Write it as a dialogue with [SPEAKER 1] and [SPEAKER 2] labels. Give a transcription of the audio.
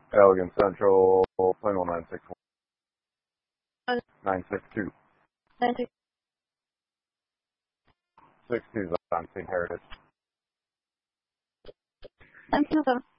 [SPEAKER 1] Elgin Central, Plano 961. 962. 62 is on St. Heritage.
[SPEAKER 2] 927.